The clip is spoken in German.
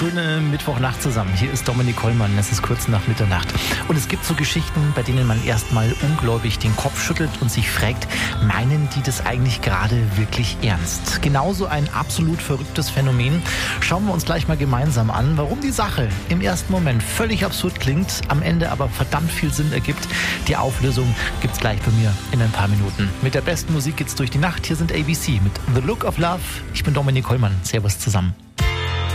schöne Mittwochnacht zusammen. Hier ist Dominik Kollmann, es ist kurz nach Mitternacht. Und es gibt so Geschichten, bei denen man erstmal ungläubig den Kopf schüttelt und sich fragt, meinen die das eigentlich gerade wirklich ernst? Genauso ein absolut verrücktes Phänomen. Schauen wir uns gleich mal gemeinsam an, warum die Sache im ersten Moment völlig absurd klingt, am Ende aber verdammt viel Sinn ergibt. Die Auflösung gibt's gleich bei mir in ein paar Minuten. Mit der besten Musik geht's durch die Nacht. Hier sind ABC mit The Look of Love. Ich bin Dominik Kollmann. Servus zusammen.